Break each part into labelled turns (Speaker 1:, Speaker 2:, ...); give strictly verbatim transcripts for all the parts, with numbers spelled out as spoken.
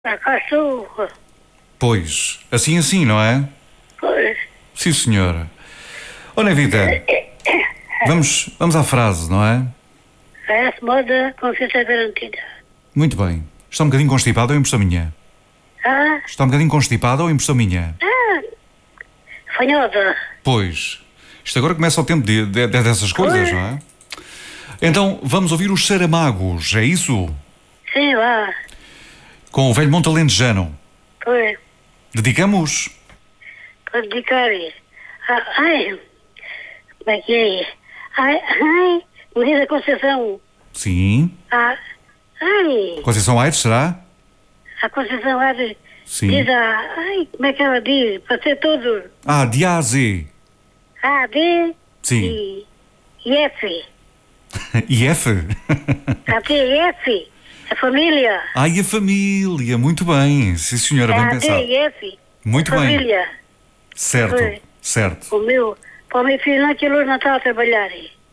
Speaker 1: A cachorro.
Speaker 2: Pois, assim assim, não é?
Speaker 1: Pois.
Speaker 2: Sim, senhora. Ó, Nevita, vamos, vamos à frase, não é?
Speaker 1: Parece moda, confiança garantida.
Speaker 2: Muito bem. Está um bocadinho constipado ou é impressão minha?
Speaker 1: Ah,
Speaker 2: Está um bocadinho constipado ou é impressão minha?
Speaker 1: ah, fanhosa.
Speaker 2: Pois. Isto agora começa o tempo de, de- de- dessas coisas,
Speaker 1: Pois.
Speaker 2: não é? Então, vamos ouvir os Saramagos, é isso?
Speaker 1: Sim, lá.
Speaker 2: Com o velho Montalentejano.
Speaker 1: Pois.
Speaker 2: Dedicamos?
Speaker 1: Para dedicar. Ah, ai, como é que é? Ai, ai, Maria da Conceição.
Speaker 2: Sim.
Speaker 1: Ah, ai,
Speaker 2: Conceição Aires, será?
Speaker 1: a Conceição Aires
Speaker 2: Sim.
Speaker 1: diz a, ai, como é que ela diz? Para ser todos.
Speaker 2: Ah, de A a Z.
Speaker 1: A, D
Speaker 2: Sim.
Speaker 1: e, e F.
Speaker 2: E F?
Speaker 1: A, D e F. A família.
Speaker 2: Ah, e a família. Muito bem. Sim, senhora, bem
Speaker 1: A, D
Speaker 2: pensado.
Speaker 1: e F.
Speaker 2: Muito
Speaker 1: a
Speaker 2: bem.
Speaker 1: família.
Speaker 2: Certo,
Speaker 1: Foi.
Speaker 2: certo.
Speaker 1: O meu, para o meu filho naquele hoje não está a trabalhar.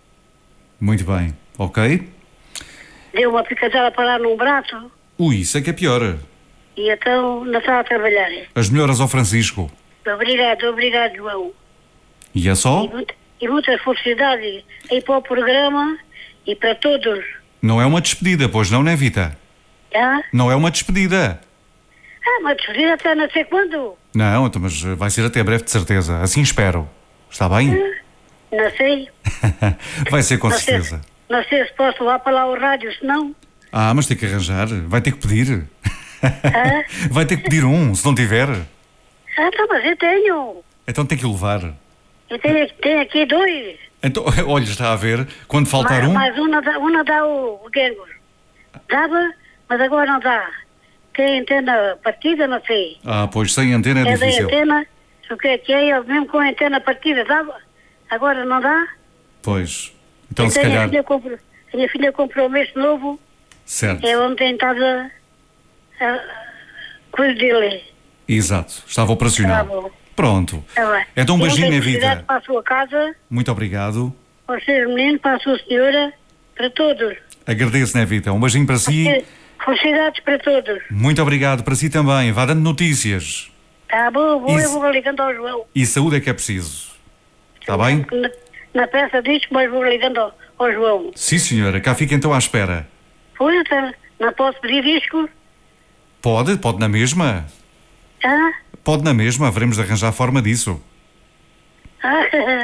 Speaker 2: Muito bem. Ok.
Speaker 1: Deu uma picadela para lá num braço
Speaker 2: Ui, isso é que é pior.
Speaker 1: e então não está a trabalhar.
Speaker 2: As melhoras ao Francisco.
Speaker 1: Obrigado, obrigado, João.
Speaker 2: E é só?
Speaker 1: E, muito, e muitas felicidades aí para o programa e para todos.
Speaker 2: Não é uma despedida, pois não, Nevita?
Speaker 1: Tá?
Speaker 2: Não é uma despedida.
Speaker 1: Ah, mas despedida até não sei quando.
Speaker 2: Não, então, mas vai ser até breve, de certeza. Assim espero. Está bem?
Speaker 1: Não sei.
Speaker 2: Vai ser com
Speaker 1: Não sei,
Speaker 2: certeza.
Speaker 1: não sei se posso levar para lá o rádio, se não.
Speaker 2: Ah, mas tem que arranjar. Vai ter que pedir.
Speaker 1: Ah,
Speaker 2: Vai ter que pedir um, se não tiver.
Speaker 1: ah tá, mas eu tenho.
Speaker 2: Então tem que o levar.
Speaker 1: Eu tenho, tenho aqui dois.
Speaker 2: Então, olha, está a ver. Quando faltar
Speaker 1: mas,
Speaker 2: um...
Speaker 1: mas uma dá, uma dá o, o Gengur. Dava, mas agora não dá. Tem antena partida, não sei.
Speaker 2: Ah, pois sem antena é
Speaker 1: É da
Speaker 2: difícil.
Speaker 1: antena, o que é que é? Ele mesmo com a antena partida dava, agora não dá.
Speaker 2: Pois. Então,
Speaker 1: Então
Speaker 2: se
Speaker 1: a minha
Speaker 2: calhar...
Speaker 1: filha comprou, a minha filha comprou um mês novo,
Speaker 2: Certo.
Speaker 1: é onde tem estado a, a cuido dele.
Speaker 2: Exato. Estava operacional.
Speaker 1: Tá bom.
Speaker 2: Pronto.
Speaker 1: Tá bem.
Speaker 2: Então um
Speaker 1: E
Speaker 2: beijinho,
Speaker 1: muita
Speaker 2: Nevita.
Speaker 1: felicidade para a sua casa,
Speaker 2: Muito obrigado.
Speaker 1: para os seus meninos, para a sua senhora, para todos.
Speaker 2: Agradeço, Nevita. Um beijinho para si.
Speaker 1: Felicidades para todos.
Speaker 2: Muito obrigado para si também. Vá dando notícias.
Speaker 1: Tá bom, vou, eu
Speaker 2: Isso.
Speaker 1: vou ligando ao João.
Speaker 2: E saúde é que é preciso. Está bem?
Speaker 1: Na, na peça diz, mas vou ligando ao, ao João.
Speaker 2: Sim, senhora. Cá fica então à espera.
Speaker 1: Pois, então, não posso pedir disco?
Speaker 2: Pode? Pode na mesma?
Speaker 1: Ah?
Speaker 2: Pode na mesma. Haveremos de arranjar forma disso.
Speaker 1: Ah,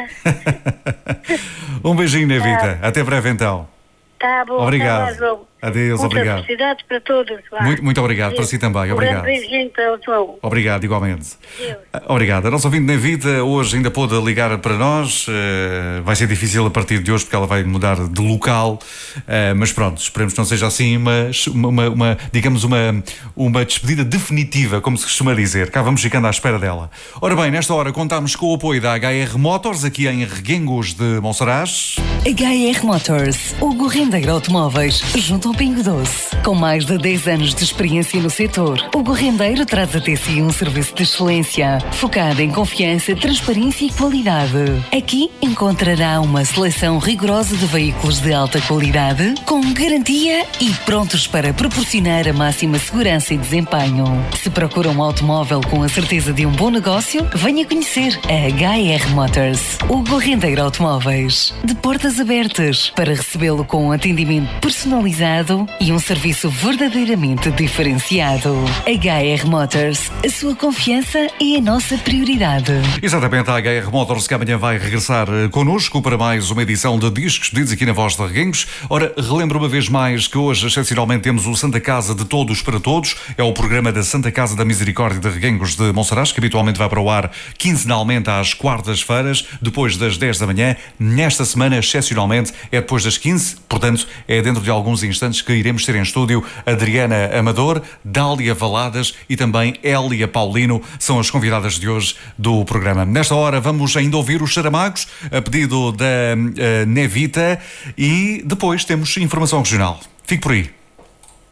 Speaker 2: Um beijinho, Nevita. Até breve então.
Speaker 1: tá bom.
Speaker 2: Obrigado.
Speaker 1: Tá lá, João.
Speaker 2: Adeus,
Speaker 1: Muitas
Speaker 2: obrigado.
Speaker 1: felicidades para todos. vá.
Speaker 2: Muito, muito obrigado para si também.
Speaker 1: Um
Speaker 2: Obrigado.
Speaker 1: grande beijinho para o João.
Speaker 2: Obrigado, igualmente.
Speaker 1: Deus.
Speaker 2: Obrigado. A nossa ouvinte Nevita hoje ainda pôde ligar para nós. Uh, vai ser difícil a partir de hoje porque ela vai mudar de local. Uh, mas pronto, esperemos que não seja assim uma, uma, uma, digamos, uma, uma despedida definitiva, como se costuma dizer. Cá vamos ficando à espera dela. Ora bem, nesta hora contamos com o apoio da H R Motors, aqui em Reguengos de Monsaraz.
Speaker 3: H R Motors, o Rendeiro Automóveis, junto ao Pingo Doce. Com mais de dez anos de experiência no setor, o Rendeiro traz até si um serviço de excelência, focado em confiança, transparência e qualidade. Aqui encontrará uma seleção rigorosa de veículos de alta qualidade, com garantia e prontos para proporcionar a máxima segurança e desempenho. Se procura um automóvel com a certeza de um bom negócio, venha conhecer a H R Motors, o Rendeiro Automóveis. De portas abertas para recebê-lo com um atendimento personalizado e um serviço verdadeiramente diferenciado. H R Motors, a sua confiança é a nossa prioridade.
Speaker 2: Exatamente, a H R Motors que amanhã vai regressar eh, connosco para mais uma edição de Discos Pedidos aqui na Voz de Reguengos. Ora, relembro uma vez mais que hoje, excepcionalmente, temos o Santa Casa de Todos para Todos. É o programa da Santa Casa da Misericórdia de Reguengos de Monsaraz, que habitualmente vai para o ar quinzenalmente às quartas-feiras, depois das dez da manhã. Nesta semana, excepcionalmente, é depois das quinze, portanto, é dentro de alguns instantes que iremos ter em estúdio Adriana Amador, Dália Valadas e também Hélia Paulino, são as convidadas de hoje do programa. Nesta hora vamos ainda ouvir os Saramagos, a pedido da uh, Nevita, e depois temos informação regional. Fique por aí.